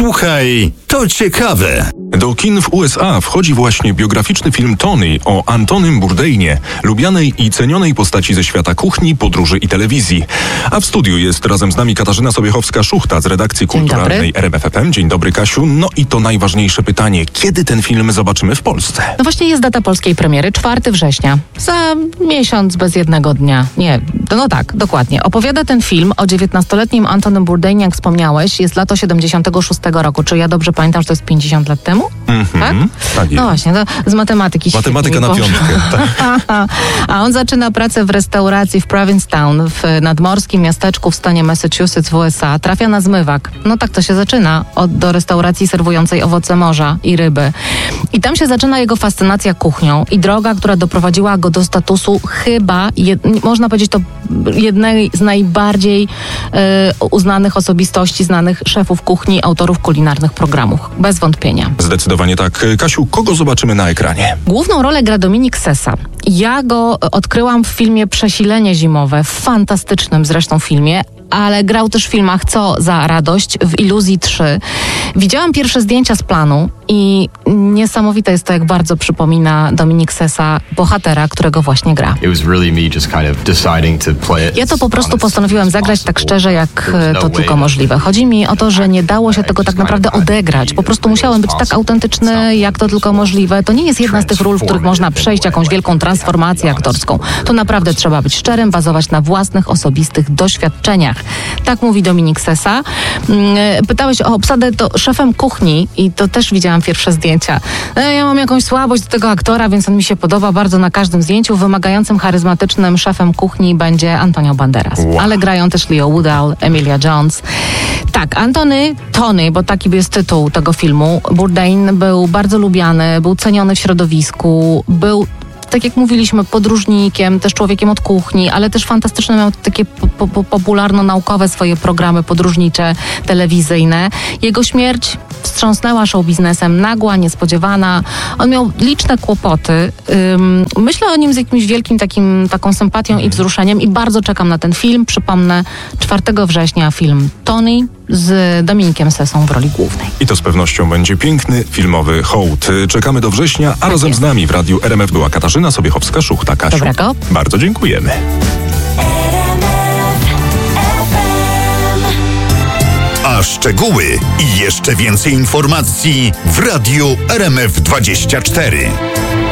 Słuchaj, to ciekawe. Do kin w USA wchodzi właśnie biograficzny film Tony o Antonym Bourdainie, lubianej i cenionej postaci ze świata kuchni, podróży i telewizji. A w studiu jest razem z nami Katarzyna Sobiechowska-Szuchta z redakcji kulturalnej RMF FM. Dzień dobry, Kasiu. No i to najważniejsze pytanie. Kiedy ten film zobaczymy w Polsce? No właśnie jest data polskiej premiery, 4 września. Za miesiąc bez jednego dnia. Nie, no tak, dokładnie. Opowiada ten film o 19-letnim Antonym Bourdainie, jak wspomniałeś. Jest lato 76 roku. Czy ja dobrze pamiętam, że to jest 50 lat temu? Tak? Tak jest. No właśnie, to z matematyki. Matematyka na piątkę. Tak. A on zaczyna pracę w restauracji w Provincetown, w nadmorskim miasteczku w stanie Massachusetts w USA. Trafia na zmywak. No tak to się zaczyna. Do restauracji serwującej owoce morza i ryby. I tam się zaczyna jego fascynacja kuchnią i droga, która doprowadziła go do statusu chyba, można powiedzieć, to jednej z najbardziej uznanych osobistości, znanych szefów kuchni, autorów kulinarnych programów. Bez wątpienia. Zdecydowanie tak. Kasiu, kogo zobaczymy na ekranie? Główną rolę gra Dominik Sessa. Ja go odkryłam w filmie Przesilenie zimowe, w fantastycznym zresztą filmie, ale grał też w filmach Co za radość, w Iluzji 3. Widziałam pierwsze zdjęcia z planu i niesamowite jest to, jak bardzo przypomina Dominik Sessa bohatera, którego właśnie gra. Ja to po prostu postanowiłem zagrać tak szczerze, jak to tylko możliwe. Chodzi mi o to, że nie dało się tego tak naprawdę odegrać. Po prostu musiałem być tak autentyczny, jak to tylko możliwe. To nie jest jedna z tych ról, w których można przejść jakąś wielką transformację aktorską. To naprawdę trzeba być szczerym, bazować na własnych, osobistych doświadczeniach. Tak mówi Dominik Sessa. Pytałeś o obsadę, to szefem kuchni i to też widziałam pierwsze zdjęcia. Ja mam jakąś słabość do tego aktora, więc on mi się podoba bardzo na każdym zdjęciu. Wymagającym, charyzmatycznym szefem kuchni będzie Antonio Banderas. Wow. Ale grają też Leo Woodall, Emilia Jones. Tak, Tony, bo taki jest tytuł tego filmu. Bourdain był bardzo lubiany, był ceniony w środowisku, był, tak jak mówiliśmy, podróżnikiem, też człowiekiem od kuchni, ale też fantastyczne, miał takie popularno-naukowe swoje programy podróżnicze, telewizyjne. Jego śmierć wstrząsnęła show biznesem, nagła, niespodziewana. On miał liczne kłopoty. Myślę o nim z jakimś wielkim taką sympatią i wzruszeniem i bardzo czekam na ten film. Przypomnę, 4 września film Tony z Dominikiem Sessą w roli głównej. I to z pewnością będzie piękny filmowy hołd. Czekamy do września, a razem z nami w Radiu RMF była Katarzyna Sobiechowska-Szuchta. Kasiu, dobrego. Bardzo dziękujemy. A szczegóły i jeszcze więcej informacji w Radiu RMF 24.